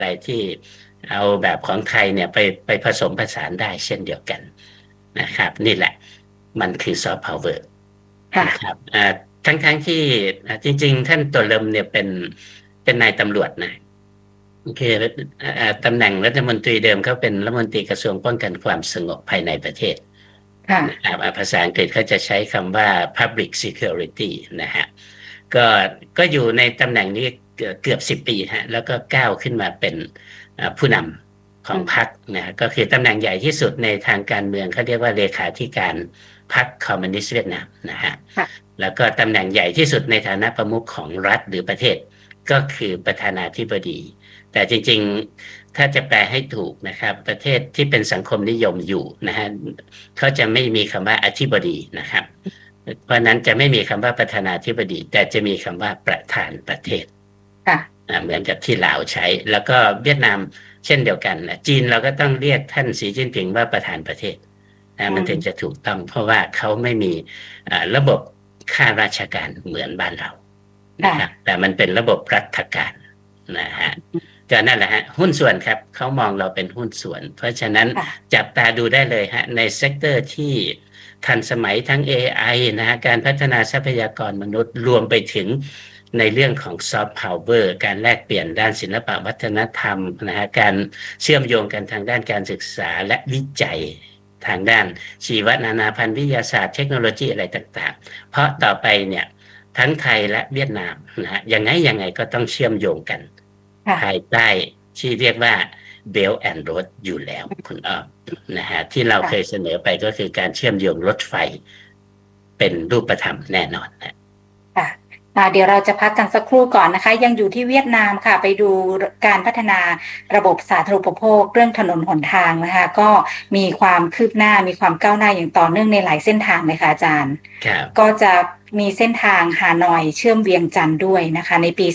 อะไรที่เอาแบบของไทยเนี่ยไปผสมผสานได้เช่นเดียวกันนะครับนี่แหละมันคือซอฟต์พาวเวอร์นะครับทั้งที่จริงๆท่านตัวเริ่มเนี่ยเป็นนายตำรวจนะคือตำแหน่งรัฐมนตรีเดิมเขาเป็นรัฐมนตรีกระทรวงป้องกันความสงบภายในประเทศนะครับภาษาอังกฤษเขาจะใช้คำว่า public security นะฮะก็ก็อยู่ในตำแหน่งนี้เกือบ10 ปีฮะแล้วก็ก้าวขึ้นมาเป็นผู้นำของพรรคนะก็คือตำแหน่งใหญ่ที่สุดในทางการเมืองเขาเรียกว่าเลขาธิการพรรคคอมมิวนิสต์เวียดนามนะฮะแล้วก็ตำแหน่งใหญ่ที่สุดในฐานะประมุขของรัฐหรือประเทศก็คือประธานาธิบดีแต่จริงๆถ้าจะแปลให้ถูกนะครับประเทศที่เป็นสังคมนิยมอยู่นะฮะเขาจะไม่มีคำว่าอธิบดีนะครับเพราะนั้นจะไม่มีคำว่าประธานาธิบดีแต่จะมีคำว่าประธานประเทศเหมือนกับที่ลาวใช้แล้วก็เวียดนามเช่นเดียวกันนะจีนเราก็ต้องเรียกท่านสีจิ้นผิงว่าประธานประเทศมันถึงจะถูกต้องเพราะว่าเขาไม่มีระบบข้าราชการเหมือนบ้านเรานะครับแต่มันเป็นระบบรัฐการนะฮะก็นั่นแหละฮะหุ้นส่วนครับเขามองเราเป็นหุ้นส่วนเพราะฉะนั้นจับตาดูได้เลยฮะในเซกเตอร์ที่ทันสมัยทั้ง AI นะฮะการพัฒนาทรัพยากรมนุษย์รวมไปถึงในเรื่องของซอฟต์พาวเวอร์การแลกเปลี่ยนด้านศิลปะวัฒนธรรมนะฮะการเชื่อมโยงกันทางด้านการศึกษาและวิจัยทางด้านชีวนานาพันธุ์วิทยาศาสตร์เทคโนโลยีอะไรต่างๆเพราะต่อไปเนี่ยทั้งไทยและเวียดนามนะฮะยังไงก็ต้องเชื่อมโยงกันภายใต้ที่เรียกว่า Belt and Road อยู่แล้วคุณอ้อมนะฮะที่เราเคยเสนอไปก็คือการเชื่อมโยงรถไฟเป็นรูปธรรมแน่นอนนะเดี๋ยวเราจะพักกันสักครู่ก่อนนะคะยังอยู่ที่เวียดนามค่ะไปดูการพัฒนาระบบสาธารณูปโภคเรื่องถนนหนทางนะคะก็มีความคืบหน้ามีความก้าวหน้าอย่างต่อเนื่องในหลายเส้นทางเลยค่ะอาจารย์ก็จะมีเส้นทางฮานอยเชื่อมเวียงจันทร์ด้วยนะคะในปี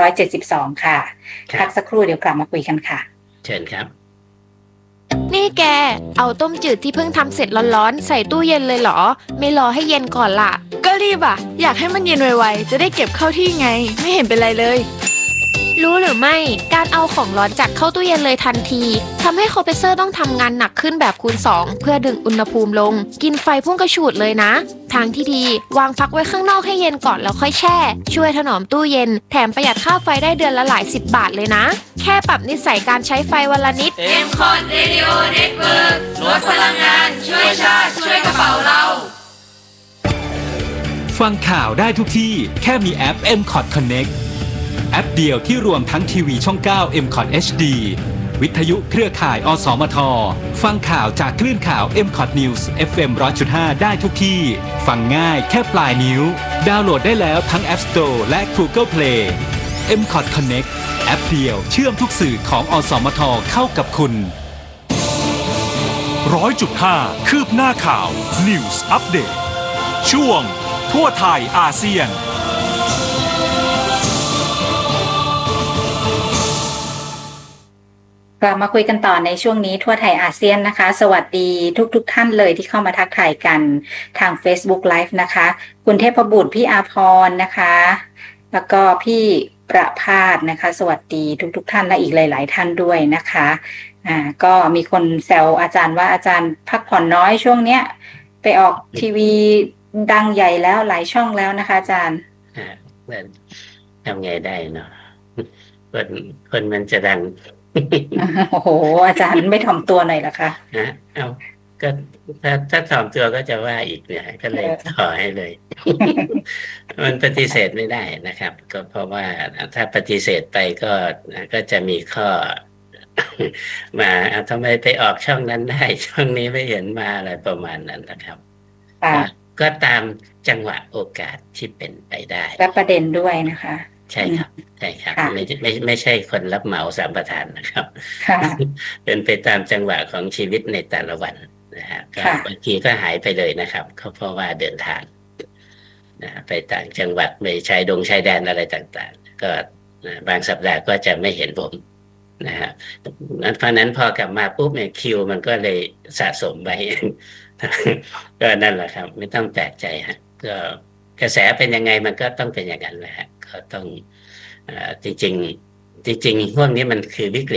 2572ค่ะพักสักครู่เดี๋ยวกลับมาคุยกันค่ะเชิญครับนี่แกเอาต้มจืดที่เพิ่งทำเสร็จร้อนๆใส่ตู้เย็นเลยเหรอไม่รอให้เย็นก่อนล่ะก็รีบอ่ะอยากให้มันเย็นไวๆจะได้เก็บเข้าที่ไงไม่เห็นเป็นไรเลยรู้หรือไม่การเอาของร้อนจัดเข้าตู้เย็นเลยทันทีทำให้คอมเพรสเซอร์ต้องทำงานหนักขึ้นแบบคูณ2เพื่อดึงอุณหภูมิลงกินไฟพุ่งกระฉูดเลยนะทางที่ดีวางพักไว้ข้างนอกให้เย็นก่อนแล้วค่อยแช่ช่วยถนอมตู้เย็นแถมประหยัดค่าไฟได้เดือนละหลาย10 บาทเลยนะแค่ปรับนิสัยการใช้ไฟวันละนิด M-Cot Radio Network ลดพลังงานช่วยชาติช่วยกระเป๋าเราฟังข่าวได้ทุกที่แค่มีแอป M-Cot Connect แอปเดียวที่รวมทั้งทีวีช่อง 9 M-Cot HD วิทยุเครือข่ายอสมทฟังข่าวจากคลื่นข่าว M-Cot News FM 100.5 ได้ทุกที่ฟังง่ายแค่ปลายนิ้วดาวน์โหลดได้แล้วทั้ง App Store และ Google Play M-Cot Connect แอปเดียวเชื่อมทุกสื่อของอสมทเข้ากับคุณ 100.5 คืบหน้าข่าว News Update ช่วงทั่วไทยอาเซียนกลับมาคุยกันต่อในช่วงนี้ทั่วไทยอาเซียนนะคะสวัสดีทุกท่านเลยที่เข้ามาทักทายกันทาง Facebook Live นะคะคุณเทพบุตรพี่อาภรณ์นะคะแล้วก็พี่ประภาสนะคะสวัสดีทุกท่านและอีกหลายๆท่านด้วยนะคะก็มีคนแซวอาจารย์ว่าอาจารย์พักผ่อนน้อยช่วงเนี้ยไปออกทีวีดังใหญ่แล้วหลายช่องแล้วนะคะอาจารย์ทำไงได้เนาะคนมันจะดังโอ้โหอาจารย์ไม่ถ่อมตัวหน่อยเหรอคะเอาก็ถ้าถ่อมตัวก็จะว่าอีกเนี่ยก็เลยต่อให้เลยมันปฏิเสธไม่ได้นะครับก็เพราะว่าถ้าปฏิเสธไปก็จะมีข้อมาทำไมไปออกช่องนั้นได้ช่องนี้ไม่เห็นมาอะไรประมาณนั้นนะครับก็ตามจังหวะโอกาสที่เป็นไปได้และประเด็นด้วยนะคะใช่ครับไม่ใช่คนรับเหมาสัมปทานนะครับเป็นไปตามจังหวะของชีวิตในแต่ละวันนะฮะบางทีก็หายไปเลยนะครับเพราะว่าเดินทางนะไปต่างจังหวัดไปชายแดนอะไรต่างๆก็บางสัปดาห์ก็จะไม่เห็นผมนะฮะเพราะนั้นพอกลับมาปุ๊บเนี่ยคิวมันก็เลยสะสมไปก็นั่นแหละครับไม่ต้องแปลกใจฮะก็กระแสเป็นยังไงมันก็ต้องเป็นอย่างนั้นแหละฮะก็ต้องจริงๆพวกนี้มันคือวิกฤต